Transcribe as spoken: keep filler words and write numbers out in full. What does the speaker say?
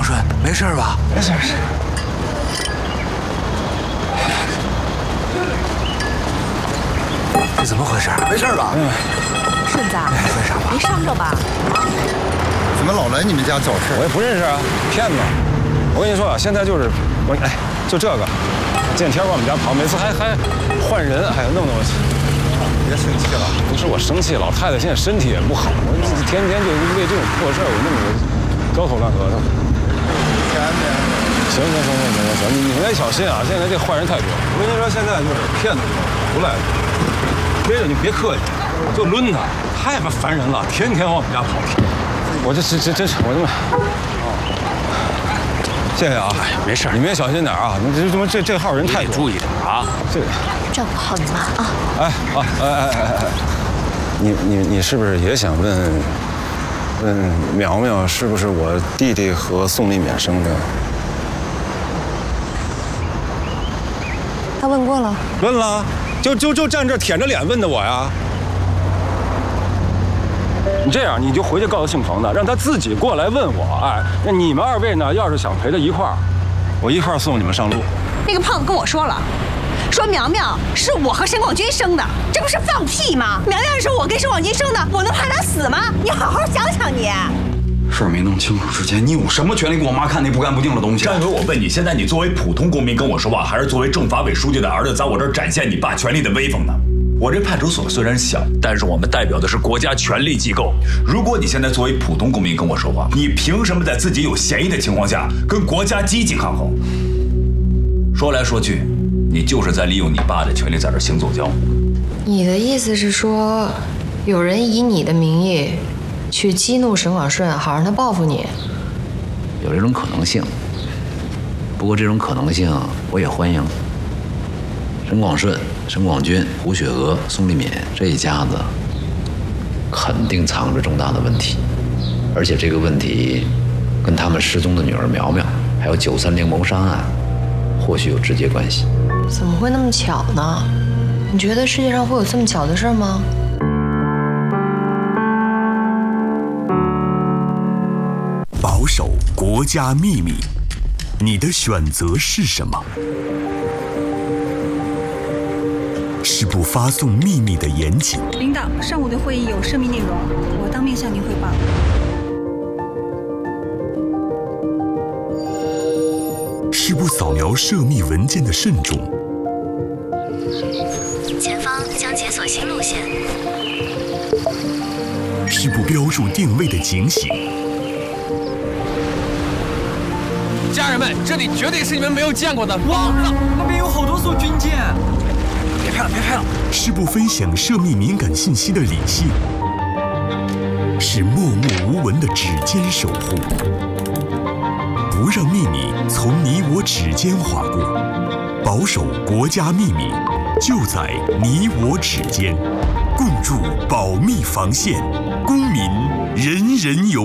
广顺，没事吧？ 没事没事。 这怎么回事？ 没事吧？ 嗯。 顺子， 没啥吧？ 没伤着吧？ 怎么老来你们家找事？ 我也不认识啊，骗子！我跟你说啊，现在就是我哎，就这个，见天往我们家跑，每次还还换人，还弄弄。 别生气了， 不是我生气，老太太现在身体也不好，我天天就为这种破事儿，我弄得焦头烂额的。 前面。 行行行行行行行，你你们得小心啊！现在这坏人太多。 我跟你说，现在就是骗子多，胡来的。别人你别客气，就抡他，太他妈烦人了，天天往我们家跑。 我这这这这我他妈。谢谢啊， 哎，没事， 你们也小心点啊！你这他妈这这号人太注意点啊！ 这这么横吗？啊！ 哎啊哎哎哎哎！你你你是不是也想问问苗苗是不是我弟弟和宋丽勉生的？ 他问过了。 问了，就就就站这舔着脸问的我呀。你这样，你就回去告诉姓冯的，让他自己过来问我。哎，那你们二位呢？要是想陪他一块儿，我一块儿送你们上路。 那个胖子跟我说了，说苗苗是我和沈广军生的，这不是放屁吗？苗苗是我跟沈广军生的，我能怕他死吗？你好好想想你。 事儿没弄清楚之前，你有什么权利给我妈看那不干不净的东西？ 张伟，我问你，现在你作为普通公民跟我说话，还是作为政法委书记的儿子，在我这儿展现你爸权力的威风呢？我这派出所虽然小，但是我们代表的是国家权力机构。如果你现在作为普通公民跟我说话，你凭什么在自己有嫌疑的情况下跟国家积极抗衡？说来说去，你就是在利用你爸的权力在这行走江湖。 你的意思是说，有人以你的名义去激怒沈广顺，好让他报复你？ 有这种可能性，不过这种可能性我也欢迎。沈广顺、沈广军、胡雪娥、宋丽勉这一家子，肯定藏着重大的问题，而且这个问题跟他们失踪的女儿苗苗，还有九三零谋杀案，或许有直接关系。 怎么会那么巧呢？你觉得世界上会有这么巧的事吗？ 保守国家秘密，你的选择是什么？是不发送秘密的严谨。 领导，上午的会议有涉密内容，我当面向您汇报。 是不扫描涉密文件的慎重。 前方将解锁新路线。 是不标注定位的警醒。 家人们，这里绝对是你们没有见过的宝藏， 那边有好多艘军舰。别拍了，别拍了！ 是不分享涉密敏感信息的理性，是默默无闻的指尖守护，不让秘密从你我指尖划过，保守国家秘密，就在你我指尖，共筑保密防线，公民人人有。